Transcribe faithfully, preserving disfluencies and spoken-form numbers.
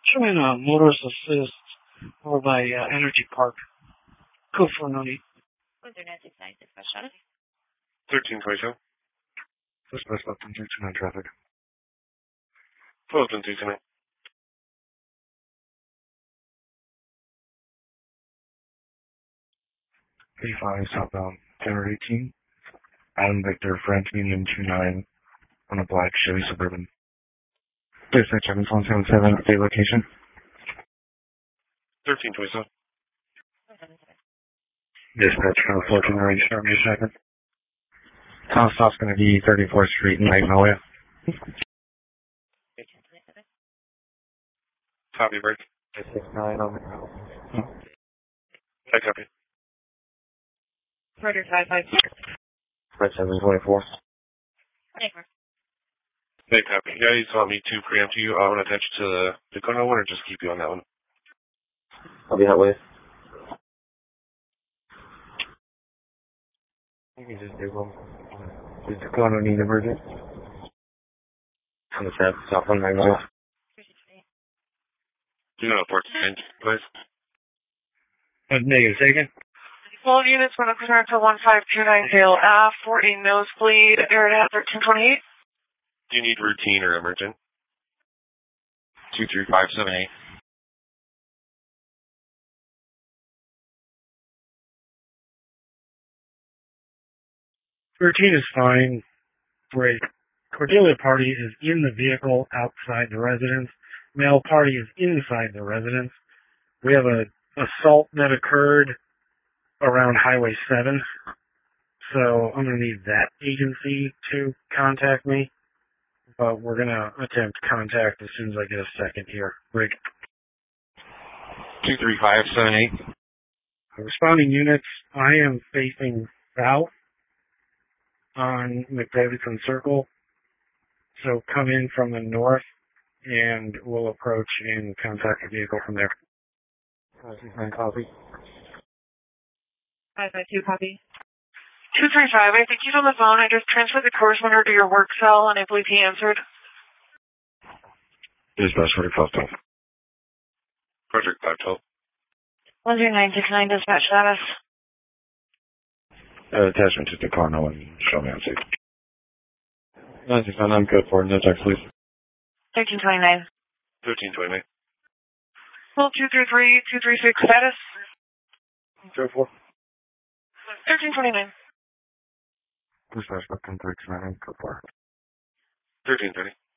Showing a motorist assist over by uh, Energy Park. Code four ninety. thirteen twenty-two. Suspect left on three two nine traffic. twelve ten three two nine. eighty-five southbound, ten eighteen. Adam Victor, Frank Union two nine on a black Chevy Suburban. Dispatch seven one seven seven, update location. thirteen twenty-seven. Dispatch from fourteen range, start me a second. Town stop's going to be thirty-fourth Street in Magnolia. Copy, break. six nine on the I copy. Roger five five six. Red seven twenty-four. Hey, copy. Yeah, you want me to preempt you. I want to attach you to the Dakota one or just keep you on that one? I'll be that way. You can just do one. Does Dakota need emergent? On the south, south on Magnolia. Do you know port change, please? Uh, negative, second. All units want to clear to one five two nine Dale Ave for a nosebleed area at thirteen twenty-eight. Do you need routine or emergent? two three five seven eight. Routine is fine. Great. Cordelia party is in the vehicle outside the residence. Male party is inside the residence. We have a assault that occurred around Highway seven. So I'm going to need that agency to contact me. But we're going to attempt contact as soon as I get a second here. Rick. two three five seven eight. Responding units, I am facing south on McDavidson Circle. So come in from the north and we'll approach and contact the vehicle from there. Copy. five five two, copy. two three five, I think he's on the phone. I just transferred the correspondent to your work cell, and I believe he answered. Dispatch for the five twelve. Project five twelve. one zero nine six nine, dispatch status. Uh, attachment to the car, no one show me on safe. nine six nine, I'm good for it. No text, please. thirteen twenty-nine. thirteen twenty-nine. Well, two three three, two three six, status. zero four. thirteen twenty-nine. Dispatch left on three two nine, go for it. thirteen thirty.